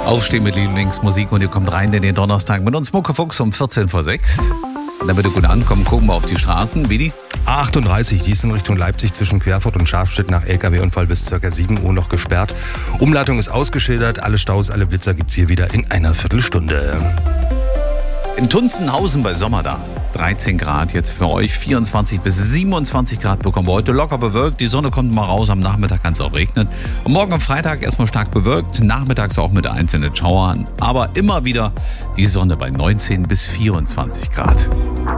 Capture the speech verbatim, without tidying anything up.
Aufstehen mit Lieblingsmusik und ihr kommt rein in den Donnerstag mit uns Muckefuchs um vierzehn vor sechs. Damit ihr gut ankommen, gucken wir auf die Straßen. Wie die? A achtunddreißig, die ist in Richtung Leipzig zwischen Querfurt und Scharfstedt nach L K W-Unfall bis ca. sieben Uhr noch gesperrt. Umleitung ist ausgeschildert, alle Staus, alle Blitzer gibt's hier wieder in einer Viertelstunde. In Tunzenhausen bei Sommerda. dreizehn Grad jetzt für euch, vierundzwanzig bis siebenundzwanzig Grad bekommen wir heute. Locker bewölkt, die Sonne kommt mal raus, am Nachmittag kann es auch regnen. Und morgen am Freitag erstmal stark bewölkt, nachmittags auch mit einzelnen Schauern. Aber immer wieder die Sonne bei neunzehn bis vierundzwanzig Grad.